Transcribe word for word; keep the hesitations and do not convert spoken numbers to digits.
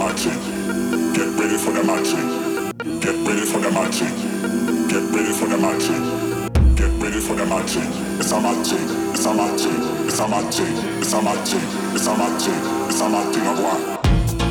matching. Get ready for the matching. Get ready for the matching. Get ready for the matching. Get ready for the matching. It's a matching. It's a matching. It's a matching. It's a matching. It's a matching. It's a matching of what?